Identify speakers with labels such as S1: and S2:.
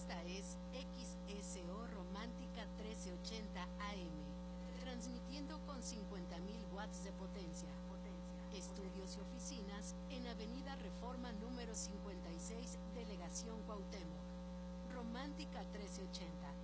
S1: Esta es XSO Romántica 1380 AM, transmitiendo con 50.000 watts de potencia. Estudios y oficinas en Avenida Reforma número 56, Delegación Cuauhtémoc. Romántica 1380,